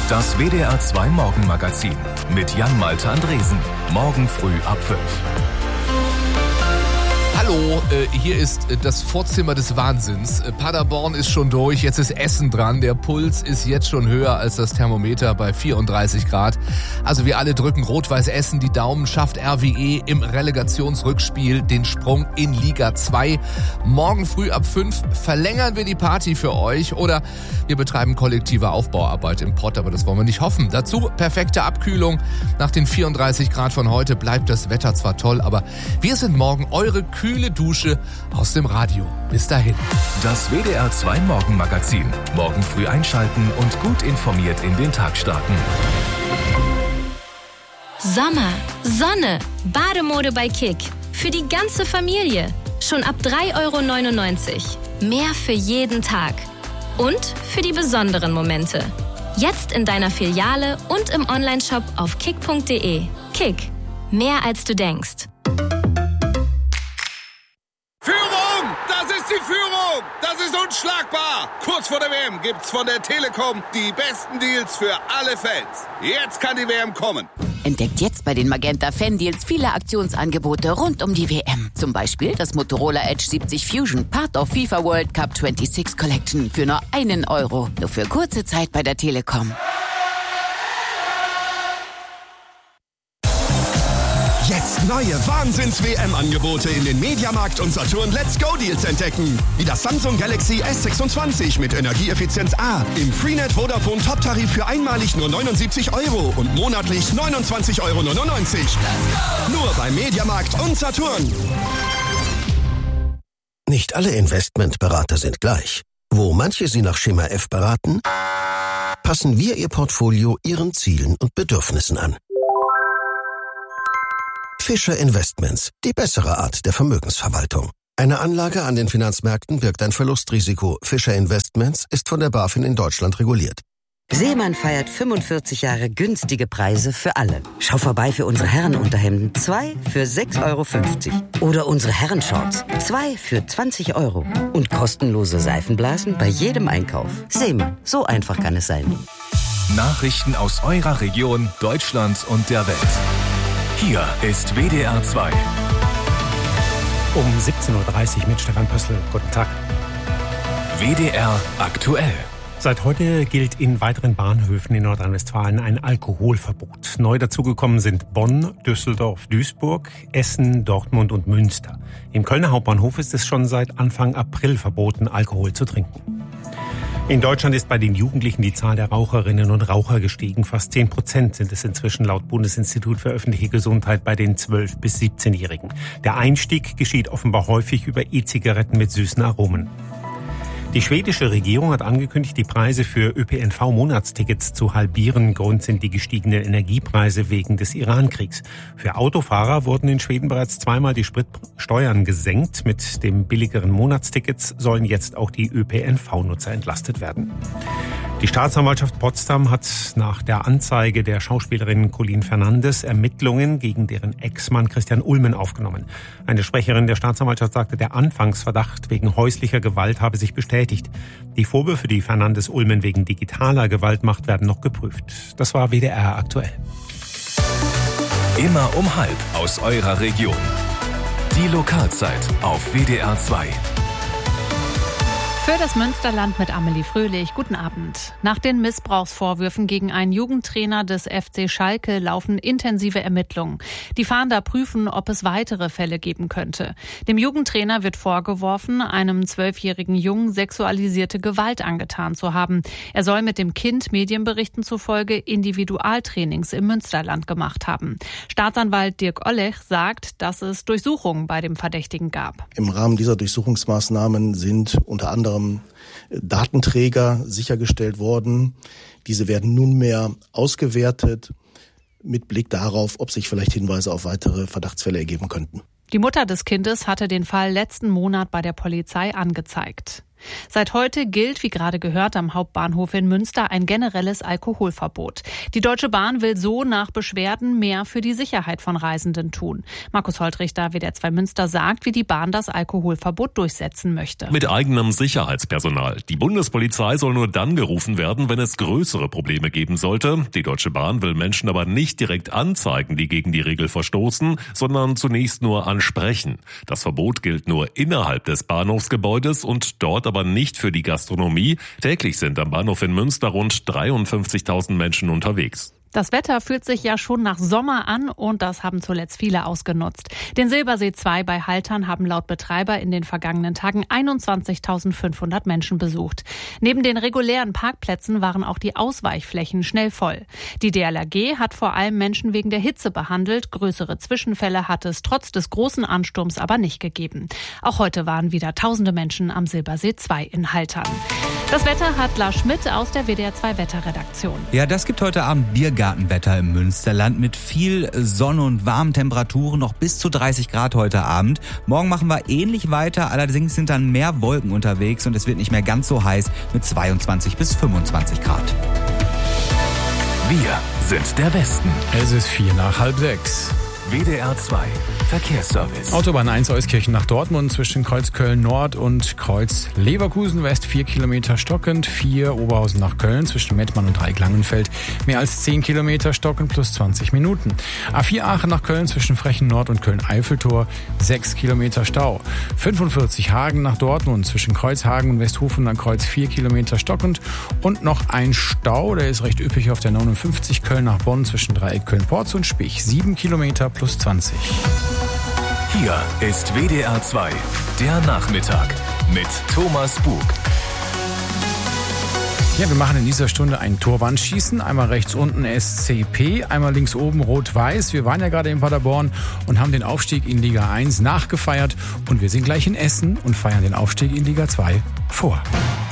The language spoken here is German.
Das WDR 2 Morgenmagazin mit Jan-Malte Andresen. Morgen früh ab 5. Hallo, hier ist das Vorzimmer des Wahnsinns. Paderborn ist schon durch, jetzt ist Essen dran. Der Puls ist jetzt schon höher als das Thermometer bei 34 Grad. Also wir alle drücken Rot-Weiß Essen die Daumen, schafft RWE im Relegationsrückspiel den Sprung in Liga 2. Morgen früh ab 5 verlängern wir die Party für euch oder wir betreiben kollektive Aufbauarbeit im Pott, aber das wollen wir nicht hoffen. Dazu perfekte Abkühlung. Nach den 34 Grad von heute bleibt das Wetter zwar toll, aber wir sind morgen eure kühle Dusche aus dem Radio. Bis dahin. Das WDR 2 Morgenmagazin. Morgen früh einschalten und gut informiert in den Tag starten. Sommer, Sonne, Bademode bei Kick. Für die ganze Familie. Schon ab 3,99 €. Mehr für jeden Tag. Und für die besonderen Momente. Jetzt in deiner Filiale und im Onlineshop auf kick.de. Kick. Mehr als du denkst. Führung! Das ist die Führung! Das ist unschlagbar! Kurz vor der WM gibt's von der Telekom die besten Deals für alle Fans. Jetzt kann die WM kommen. Entdeckt jetzt bei den Magenta Fan-Deals viele Aktionsangebote rund um die WM. Zum Beispiel das Motorola Edge 70 Fusion, Part of FIFA World Cup 26 Collection für nur €1. Nur für kurze Zeit bei der Telekom. Jetzt neue Wahnsinns-WM-Angebote in den Mediamarkt und Saturn Let's Go Deals entdecken. Wie das Samsung Galaxy S26 mit Energieeffizienz A im Freenet Vodafone Top-Tarif für einmalig nur €79 und monatlich €29,99. Nur bei Mediamarkt und Saturn. Nicht alle Investmentberater sind gleich. Wo manche Sie nach Schema F beraten, passen wir Ihr Portfolio Ihren Zielen und Bedürfnissen an. Fischer Investments, die bessere Art der Vermögensverwaltung. Eine Anlage an den Finanzmärkten birgt ein Verlustrisiko. Fischer Investments ist von der BaFin in Deutschland reguliert. Seemann feiert 45 Jahre günstige Preise für alle. Schau vorbei für unsere Herrenunterhemden. 2 für €6,50. Oder unsere Herrenshorts. 2 für €20. Und kostenlose Seifenblasen bei jedem Einkauf. Seemann, so einfach kann es sein. Nachrichten aus eurer Region, Deutschland und der Welt. Hier ist WDR 2. Um 17:30 Uhr mit Stefan Pössl. Guten Tag. WDR aktuell. Seit heute gilt in weiteren Bahnhöfen in Nordrhein-Westfalen ein Alkoholverbot. Neu dazugekommen sind Bonn, Düsseldorf, Duisburg, Essen, Dortmund und Münster. Im Kölner Hauptbahnhof ist es schon seit Anfang April verboten, Alkohol zu trinken. In Deutschland ist bei den Jugendlichen die Zahl der Raucherinnen und Raucher gestiegen. Fast 10% sind es inzwischen laut Bundesinstitut für öffentliche Gesundheit bei den 12- bis 17-Jährigen. Der Einstieg geschieht offenbar häufig über E-Zigaretten mit süßen Aromen. Die schwedische Regierung hat angekündigt, die Preise für ÖPNV-Monatstickets zu halbieren. Grund sind die gestiegenen Energiepreise wegen des Iran-Kriegs. Für Autofahrer wurden in Schweden bereits zweimal die Spritsteuern gesenkt. Mit dem billigeren Monatstickets sollen jetzt auch die ÖPNV-Nutzer entlastet werden. Die Staatsanwaltschaft Potsdam hat nach der Anzeige der Schauspielerin Colleen Fernandes Ermittlungen gegen deren Ex-Mann Christian Ulmen aufgenommen. Eine Sprecherin der Staatsanwaltschaft sagte, der Anfangsverdacht wegen häuslicher Gewalt habe sich bestätigt. Die Vorwürfe, die Fernandes Ulmen wegen digitaler Gewalt macht, werden noch geprüft. Das war WDR aktuell. Immer um 12:30 aus eurer Region. Die Lokalzeit auf WDR 2. Für das Münsterland mit Amelie Fröhlich. Guten Abend. Nach den Missbrauchsvorwürfen gegen einen Jugendtrainer des FC Schalke laufen intensive Ermittlungen. Die Fahnder prüfen, ob es weitere Fälle geben könnte. Dem Jugendtrainer wird vorgeworfen, einem 12-jährigen Jungen sexualisierte Gewalt angetan zu haben. Er soll mit dem Kind Medienberichten zufolge Individualtrainings im Münsterland gemacht haben. Staatsanwalt Dirk Ollech sagt, dass es Durchsuchungen bei dem Verdächtigen gab. Im Rahmen dieser Durchsuchungsmaßnahmen sind unter anderem Datenträger sichergestellt worden. Diese werden nunmehr ausgewertet mit Blick darauf, ob sich vielleicht Hinweise auf weitere Verdachtsfälle ergeben könnten. Die Mutter des Kindes hatte den Fall letzten Monat bei der Polizei angezeigt. Seit heute gilt, wie gerade gehört, am Hauptbahnhof in Münster ein generelles Alkoholverbot. Die Deutsche Bahn will so nach Beschwerden mehr für die Sicherheit von Reisenden tun. Markus Holtrichter, WDR 2 Münster, sagt, wie die Bahn das Alkoholverbot durchsetzen möchte. Mit eigenem Sicherheitspersonal. Die Bundespolizei soll nur dann gerufen werden, wenn es größere Probleme geben sollte. Die Deutsche Bahn will Menschen aber nicht direkt anzeigen, die gegen die Regel verstoßen, sondern zunächst nur ansprechen. Das Verbot gilt nur innerhalb des Bahnhofsgebäudes und dort aber nicht für die Gastronomie. Täglich sind am Bahnhof in Münster rund 53.000 Menschen unterwegs. Das Wetter fühlt sich ja schon nach Sommer an und das haben zuletzt viele ausgenutzt. Den Silbersee 2 bei Haltern haben laut Betreiber in den vergangenen Tagen 21.500 Menschen besucht. Neben den regulären Parkplätzen waren auch die Ausweichflächen schnell voll. Die DLRG hat vor allem Menschen wegen der Hitze behandelt. Größere Zwischenfälle hat es trotz des großen Ansturms aber nicht gegeben. Auch heute waren wieder tausende Menschen am Silbersee 2 in Haltern. Das Wetter hat Lars Schmidt aus der WDR 2 Wetterredaktion. Ja, das gibt heute Abend Biergartenwetter im Münsterland mit viel Sonne und warmen Temperaturen, noch bis zu 30 Grad heute Abend. Morgen machen wir ähnlich weiter, allerdings sind dann mehr Wolken unterwegs und es wird nicht mehr ganz so heiß mit 22 bis 25 Grad. Wir sind der Westen. Es ist 5:45. WDR 2 Verkehrsservice. Autobahn 1 Euskirchen nach Dortmund zwischen Kreuz Köln Nord und Kreuz Leverkusen West 4 Kilometer stockend. 4 Oberhausen nach Köln zwischen Mettmann und Dreieck Langenfeld mehr als 10 Kilometer stockend plus 20 Minuten. A4 Aachen nach Köln zwischen Frechen Nord und Köln-Eiffeltor 6 Kilometer Stau. 45 Hagen nach Dortmund zwischen Kreuzhagen und Westhofen an Kreuz 4 Kilometer stockend. Und noch ein Stau, der ist recht üppig auf der 59 Köln nach Bonn zwischen Dreieck Köln-Porz und Spich 7 Kilometer plus 20. Hier ist WDR 2, der Nachmittag mit Thomas Bug. Ja, wir machen in dieser Stunde ein Torwandschießen. Einmal rechts unten SCP, einmal links oben Rot-Weiß. Wir waren ja gerade in Paderborn und haben den Aufstieg in Liga 1 nachgefeiert. Und wir sind gleich in Essen und feiern den Aufstieg in Liga 2 vor.